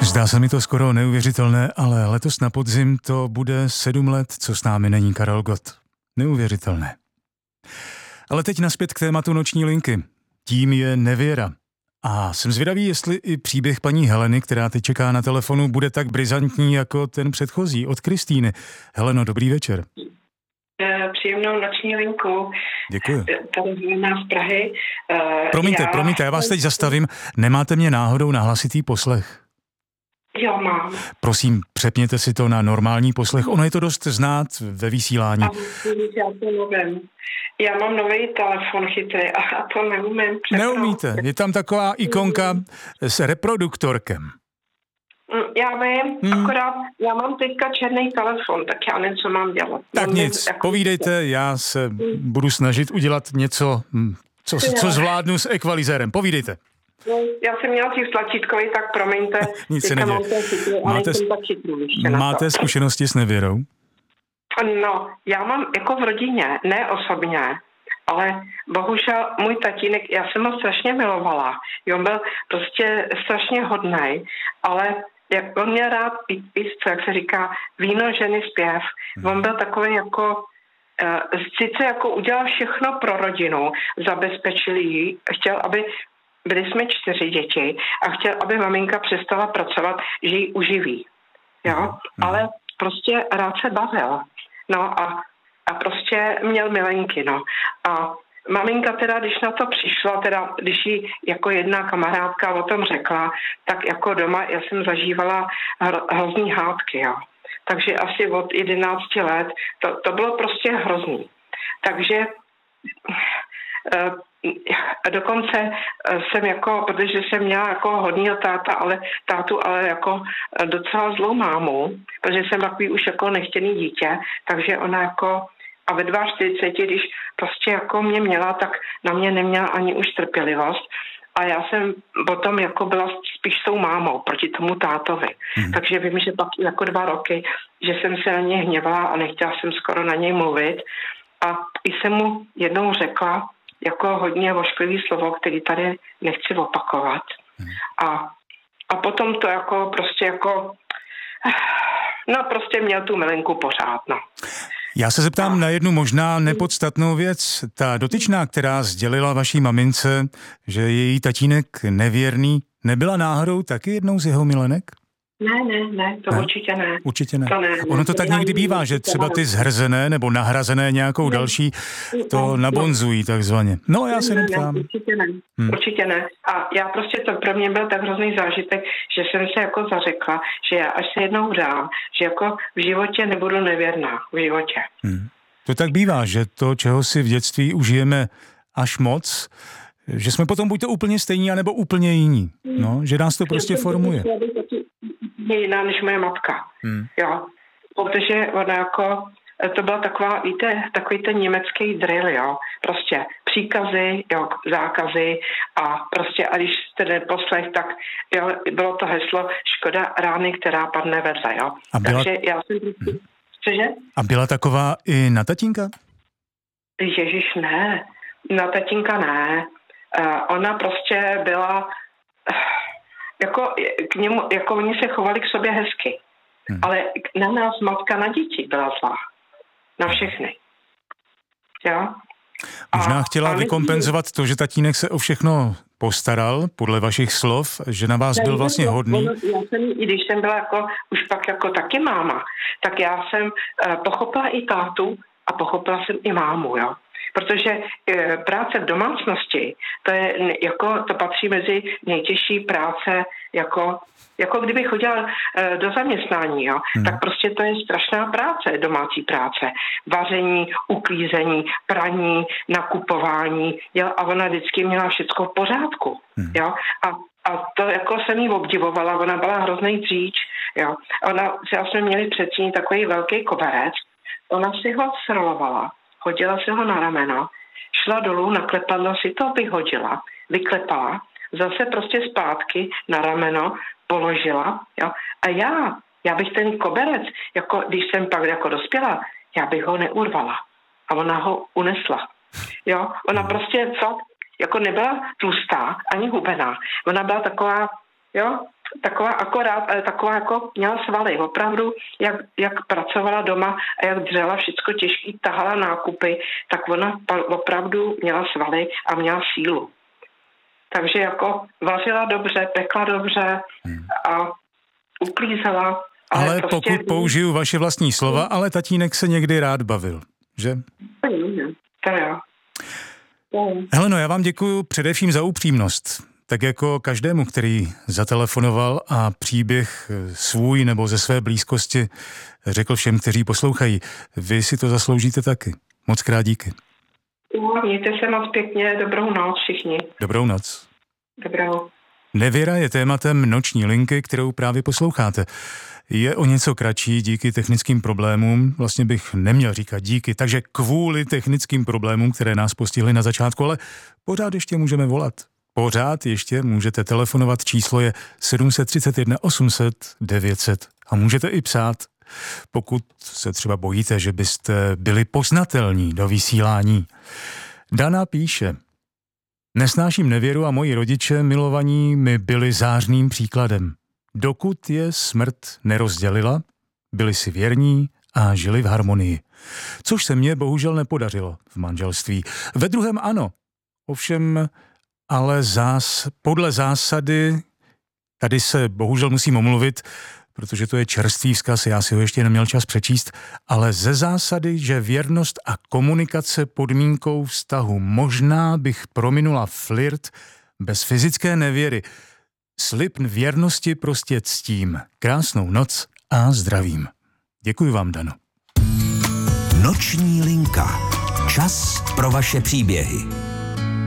Zdá se mi to skoro neuvěřitelné, ale letos na podzim to bude 7 let, co s námi není Karel Gott. Neuvěřitelné. Ale teď nazpět k tématu noční linky. Tím je nevěra. A jsem zvědavý, jestli i příběh paní Heleny, která teď čeká na telefonu, bude tak brizantní jako ten předchozí od Kristýny. Heleno, dobrý večer. Příjemnou noční linku. Děkuji. Tady Helena z Prahy. Promiňte, já vás teď zastavím. Nemáte mě náhodou na hlasitý poslech? Jo, mám. Prosím, přepněte si to na normální poslech. Ono je to dost znát ve vysílání. Já mám nový telefon chytrý a to neumím přepnout. Neumíte? Je tam taková ikonka s reproduktorkem. Já vím, akorát já mám teďka černý telefon, tak já nevím, co mám dělat. Tak nic, povídejte, já se budu snažit udělat něco, co zvládnu s ekvalizérem. Povídejte. No, já jsem měla těch tlačítkový, tak promiňte. Nic se neděje. Máte zkušenosti s nevěrou? No, já mám jako v rodině, ne osobně, ale bohužel můj tatínek, já jsem ho strašně milovala. On byl prostě strašně hodnej, ale on měl rád pít, jak se říká, víno, ženy, zpěv. On byl takový jako, sice jako udělal všechno pro rodinu, zabezpečil ji, chtěl, aby byli jsme 4 děti a chtěl, aby maminka přestala pracovat, že ji uživí. Jo? Ale prostě rád se bavil. No a prostě měl milenky, no. A maminka teda, když na to přišla, teda když jí jako jedna kamarádka o tom řekla, tak jako doma já jsem zažívala hrozný hádky, jo. Takže asi od 11 let to bylo prostě hrozný. Takže dokonce jsem jako, protože jsem měla jako hodnýho tátu, ale jako docela zlou mámu, protože jsem takový už jako nechtěný dítě, takže ona jako a ve 42, když prostě jako mě měla, tak na mě neměla ani už trpělivost a já jsem potom jako byla spíš s tou mámou proti tomu tátovi. Takže vím, že pak jako 2 roky, že jsem se na něj hněvala a nechtěla jsem skoro na něj mluvit a i jsem mu jednou řekla, jako hodně vošklivý slovo, který tady nechci opakovat. A potom to jako prostě jako no prostě měl tu milinku pořád, no. Já se zeptám na jednu možná nepodstatnou věc. Ta dotyčná, která sdělila vaší mamince, že je její tatínek nevěrný, nebyla náhodou taky jednou z jeho milenek? Ne, to určitě ne. Určitě ne. Ono to tak někdy bývá, že třeba ty zhrzené nebo nahrazené nějakou další to nabonzují takzvaně. No, já se neptám. Určitě ne. A já prostě to pro mě byl tak hrozný zážitek, že jsem se jako zařekla, že já až se jednou dám, že jako v životě nebudu nevěrná. V životě. To tak bývá, že to, čeho si v dětství užijeme až moc, že jsme potom buď to úplně stejní, anebo úplně jiní. No, že nás to prostě formuje. Je jiná než moje matka. Jo. Protože ona jako, to byla taková, víte, takový ten německý drill, jo. Prostě příkazy, jo, zákazy a prostě, a když jste neposlech, tak jo, bylo to heslo škoda rány, která padne vedle, jo. Takže já jsem prostě, cože? A byla taková i na tatínka? Ježiš, ne. Na tatínka ne. Ona prostě byla jako k němu, jako oni se chovali k sobě hezky. Ale na nás matka na děti byla zlá. Na všechny. Jo? Možná chtěla vykompenzovat to, že tatínek se o všechno postaral, podle vašich slov, že na vás byl vlastně hodný. I když jsem byla jako, už pak jako taky máma, tak já jsem pochopila i tátu a pochopila jsem i mámu, jo. Protože práce v domácnosti, to patří mezi nejtěžší práce, jako kdyby chodila do zaměstnání, jo, tak prostě to je strašná práce, domácí práce. Vaření, uklízení, praní, nakupování, jo, a ona vždycky měla všecko v pořádku, jo. A to jako jsem jí obdivovala, ona byla hrozný dříč, jo. Já jsme měli předtím takový velký koberec, ona si ho srolovala, hodila si ho na rameno, šla dolů, naklepala si to, vyhodila, vyklepala, zase prostě zpátky na rameno položila, jo. A já bych ten koberec, jako když jsem pak jako dospěla, já bych ho neurvala. A ona ho unesla. Jo, ona prostě fakt jako nebyla tlustá, ani hubená. Ona byla taková, jo, taková akorát, ale taková jako měla svaly. Opravdu, jak pracovala doma a jak dřela všecko těžký, tahala nákupy, tak ona opravdu měla svaly a měla sílu. Takže jako vařila dobře, pekla dobře a uklízela. Ale prostě pokud použiju vaše vlastní slova, ale tatínek se někdy rád bavil, že? To jo. Heleno, já vám děkuju především za upřímnost. Tak jako každému, který zatelefonoval a příběh svůj nebo ze své blízkosti řekl všem, kteří poslouchají. Vy si to zasloužíte taky. Moc krát díky. Mějte se moc pěkně, dobrou noc všichni. Dobrou noc. Dobrou. Nevěra je tématem noční linky, kterou právě posloucháte. Je o něco kratší díky technickým problémům, vlastně bych neměl říkat díky, takže kvůli technickým problémům, které nás postihly na začátku, ale pořád ještě můžeme volat. Pořád ještě můžete telefonovat, číslo je 731 800 900 a můžete i psát, pokud se třeba bojíte, že byste byli poznatelní do vysílání. Dana píše: Nesnáším nevěru a moji rodiče milovaní mi byli zářným příkladem. Dokud je smrt nerozdělila, byli si věrní a žili v harmonii. Což se mně bohužel nepodařilo v manželství. Ve druhém ano, ovšem, ale podle zásady, tady se bohužel musím omluvit, protože to je čerstvý vzkaz, já si ho ještě neměl čas přečíst, ale ze zásady, že věrnost a komunikace podmínkou vztahu, možná bych prominula flirt bez fyzické nevěry. Slib věrnosti prostě ctím. Krásnou noc a zdravím. Děkuji vám, Dano. Noční linka. Čas pro vaše příběhy.